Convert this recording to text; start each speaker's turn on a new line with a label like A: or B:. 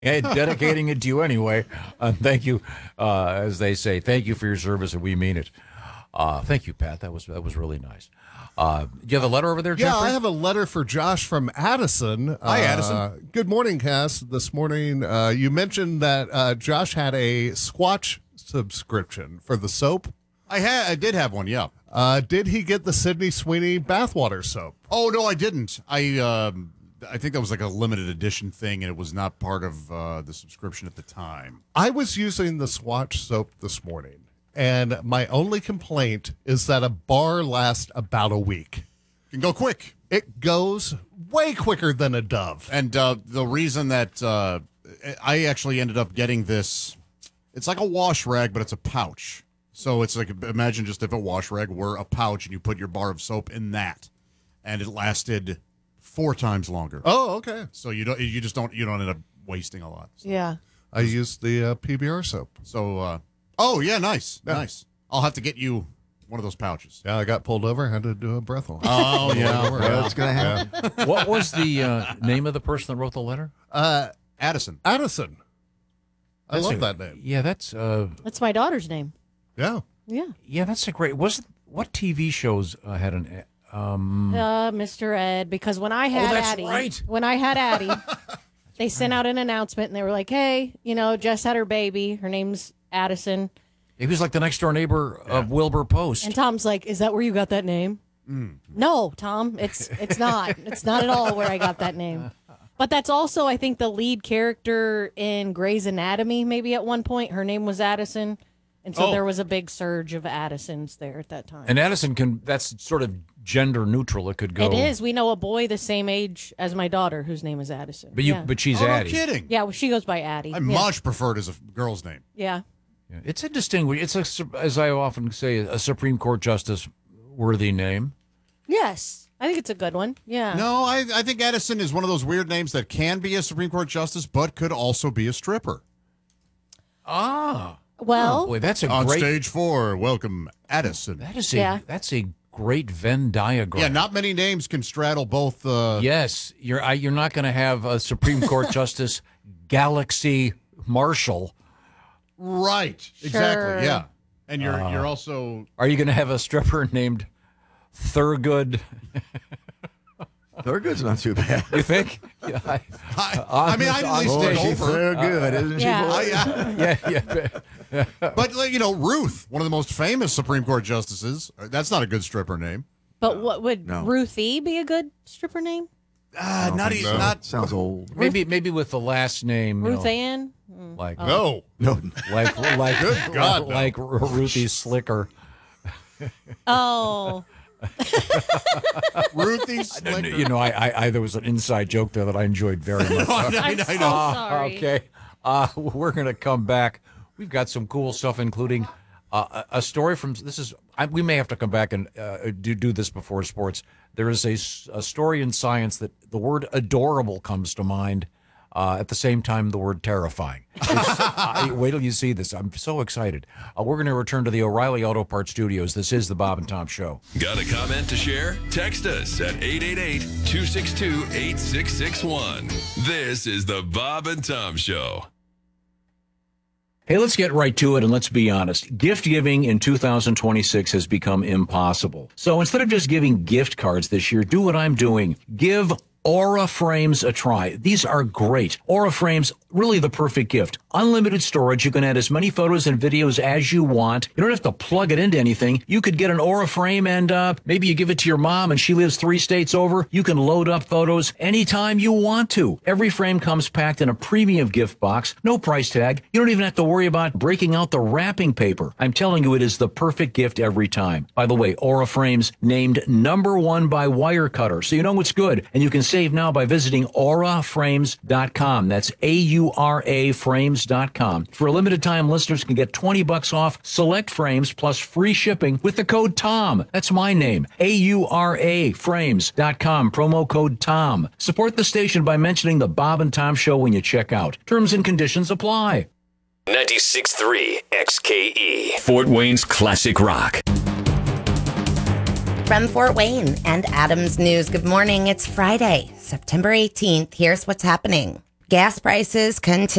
A: and dedicating it to you anyway. Thank you, as they say, thank you for your service, and we mean it. Thank you, Pat. That was really nice. Do you have a letter over there,
B: Yeah,
A: Jeffrey?
B: I have a letter for Josh from Addison.
C: Hi, Addison.
B: Good morning, Cass. This morning, you mentioned that Josh had a Squatch subscription for the soap.
C: I did have one, yeah.
B: Did he get the Sydney Sweeney bathwater soap?
C: Oh, no, I didn't. I think that was like a limited edition thing, and it was not part of the subscription at the time.
B: I was using the Swatch soap this morning, and my only complaint is that a bar lasts about a week.
C: It can go quick.
B: It goes way quicker than a Dove.
C: And the reason that I actually ended up getting this, it's like a wash rag, but it's a pouch. So it's like, imagine just if a wash rag were a pouch and you put your bar of soap in that, and it lasted 4 times longer.
B: Oh, okay.
C: So you don't end up wasting a lot. So,
D: Yeah.
B: I used the PBR soap.
C: So, oh yeah, nice. I'll have to get you one of those pouches.
B: Yeah, I got pulled over. Had to do a breath hold.
C: Oh yeah,
E: That's going to happen.
A: What was the name of the person that wrote the letter?
C: Addison.
B: Addison. I
A: That's
B: love
A: a-
B: that name.
A: Yeah, that's
D: That's my daughter's name.
B: Yeah.
D: Yeah.
A: that's a great. What TV shows had an?
D: Mr. Ed, because when I had
A: that's
D: Addie,
A: right.
D: they sent out an announcement and they were like, "Hey, Jess had her baby. Her name's Addison."
A: He was like the next door neighbor of Wilbur Post.
D: And Tom's like, "Is that where you got that name?" No, Tom, it's not. It's not at all where I got that name. But that's also, I think, the lead character in Grey's Anatomy. Maybe at one point, her name was Addison, and so there was a big surge of Addisons there at that time.
A: And Addison that's sort of gender neutral. It could go.
D: It is. We know a boy the same age as my daughter whose name is Addison.
A: But she's
C: Oh, no
A: Addie.
C: kidding.
D: Yeah, well, she goes by Addie.
C: I much preferred as a girl's name.
D: Yeah.
A: Yeah. It's a distinguished. It's as I often say, a Supreme Court justice worthy name.
D: Yes. I think it's a good one. Yeah.
C: No, I think Addison is one of those weird names that can be a Supreme Court justice, but could also be a stripper.
A: Ah.
D: Well,
A: Boy, that's a
C: On
A: great.
C: stage 4, welcome Addison.
A: That's a great Venn diagram.
C: Yeah, not many names can straddle both.
A: Yes, you're not going to have a Supreme Court justice Galaxy Marshall.
C: Right.
D: Sure.
C: Exactly. Yeah. And you're also.
A: Are you going to have a stripper named Thurgood?
E: Thurgood's not too bad.
A: You think? Yeah,
C: I mean, I at least
E: Boy,
C: take
E: she's
C: over.
E: Thurgood, isn't she?
D: Yeah.
E: Boy?
A: yeah.
C: But Ruth, one of the most famous Supreme Court justices. That's not a good stripper name.
D: but what would
E: No.
D: Ruthie be a good stripper name?
C: Not.
E: Sounds old.
A: Maybe with the last name.
D: Ruth Ann?
A: Like
B: No.
E: No.
A: like
B: Good God, no.
A: like Ruthie Slicker.
D: Oh.
C: Ruthie Slicker.
A: I there was an inside joke there that I enjoyed very much.
D: I'm so sorry.
A: Okay. We're going to come back. We've got some cool stuff, including a story from we may have to come back and do this before sports. There is a story in science that the word adorable comes to mind. At the same time, the word terrifying. Wait till you see this. I'm so excited. We're going to return to the O'Reilly Auto Parts Studios. This is the Bob and Tom Show.
F: Got a comment to share? Text us at 888-262-8661. This is the Bob and Tom Show.
A: Hey, let's get right to it and let's be honest. Gift giving in 2026 has become impossible. So instead of just giving gift cards this year, do what I'm doing. Give Aura Frames a try. These are great. Aura Frames, really the perfect gift. Unlimited storage. You can add as many photos and videos as you want. You don't have to plug it into anything. You could get an Aura frame and maybe you give it to your mom and she lives 3 states over. You can load up photos anytime you want to. Every frame comes packed in a premium gift box. No price tag. You don't even have to worry about breaking out the wrapping paper. I'm telling you, it is the perfect gift every time. By the way, Aura Frames named #1 by Wirecutter, so you know it's good. And you can save now by visiting auraframes.com. That's AURA frames.com. For a limited time, listeners can get $20 off select frames plus free shipping with the code TOM. That's my name. AURAframes.com. Promo code TOM. Support the station by mentioning the Bob and Tom Show when you check out. Terms and conditions apply.
F: 96.3 XKE. Fort Wayne's classic rock.
G: From Fort Wayne and Adams News, good morning. It's Friday, September 18th. Here's what's happening. Gas prices continue